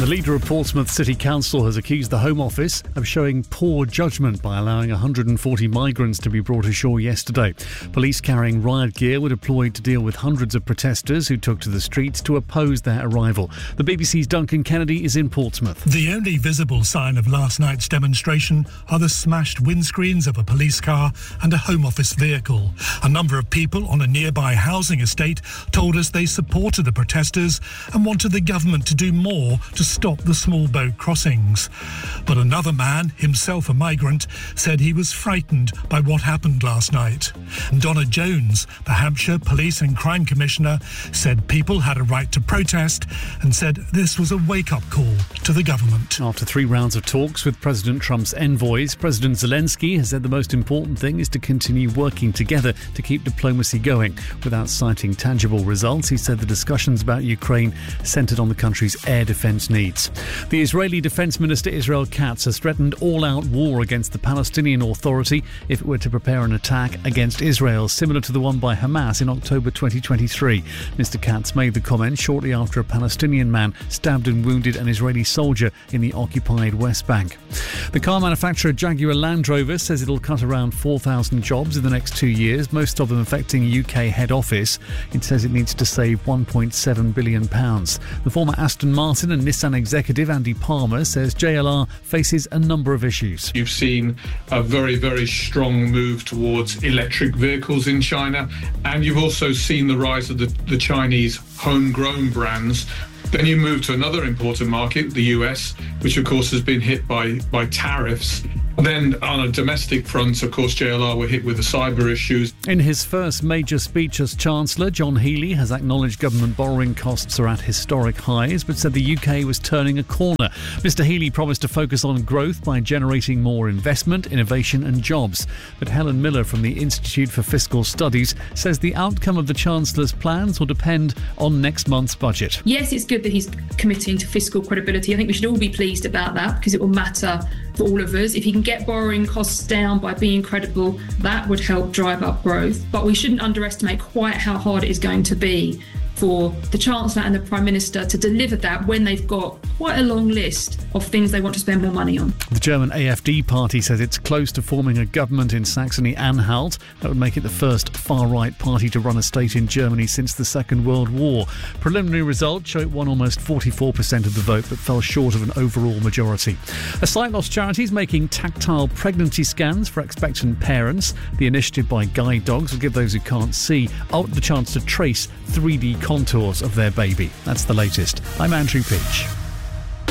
The leader of Portsmouth City Council has accused the Home Office of showing poor judgment by allowing 140 migrants to be brought ashore yesterday. Police carrying riot gear were deployed to deal with hundreds of protesters who took to the streets to oppose their arrival. The BBC's Duncan Kennedy is in Portsmouth. The only visible sign of last night's demonstration are the smashed windscreens of a police car and a Home Office vehicle. A number of people on a nearby housing estate told us they supported the protesters and wanted the government to do more to stop the small boat crossings. But another man, himself a migrant, said he was frightened by what happened last night. Donna Jones, the Hampshire Police and Crime Commissioner, said people had a right to protest and said this was a wake-up call to the government. After 3 rounds of talks with President Trump's envoys, President Zelensky has said the most important thing is to continue working together to keep diplomacy going. Without citing tangible results, he said the discussions about Ukraine centred on the country's air defence needs. The Israeli Defence Minister Israel Katz has threatened all-out war against the Palestinian Authority if it were to prepare an attack against Israel, similar to the one by Hamas in October 2023. Mr. Katz made the comment shortly after a Palestinian man stabbed and wounded an Israeli soldier in the occupied West Bank. The car manufacturer Jaguar Land Rover says it'll cut around 4,000 jobs in the next 2 years, most of them affecting UK head office. It says it needs to save £1.7 billion. The former Aston Martin and Nissan executive Andy Palmer says JLR faces a number of issues. You've seen a very, very strong move towards electric vehicles in China, and you've also seen the rise of the Chinese homegrown brands. Then you move to another important market, the US, which of course has been hit by tariffs. Then on a domestic front, of course, JLR were hit with the cyber issues. In his first major speech as Chancellor, John Healey has acknowledged government borrowing costs are at historic highs, but said the UK was turning a corner. Mr Healey promised to focus on growth by generating more investment, innovation and jobs. But Helen Miller from the Institute for Fiscal Studies says the outcome of the Chancellor's plans will depend on next month's budget. Yes, it's good that he's committing to fiscal credibility. I think we should all be pleased about that because it will matter for all of us. If he can get borrowing costs down by being credible, that would help drive up growth. But we shouldn't underestimate quite how hard it is going to be for the Chancellor and the Prime Minister to deliver that when they've got quite a long list of things they want to spend more money on. The German AfD party says it's close to forming a government in Saxony-Anhalt. That would make it the first far-right party to run a state in Germany since the Second World War. Preliminary results show it won almost 44% of the vote but fell short of an overall majority. A sight loss charity is making tactile pregnancy scans for expectant parents. The initiative by Guide Dogs will give those who can't see the chance to trace 3D contours of their baby. That's the latest. I'm Andrew Peach.